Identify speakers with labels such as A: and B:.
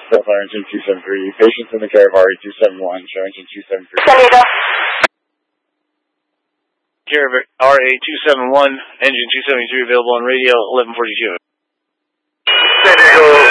A: Fire engine 273. Patients in the care of RA-271. Show engine 273.
B: San Diego.
C: Care of RA-271, engine 273 available on radio 1142.
B: San Diego.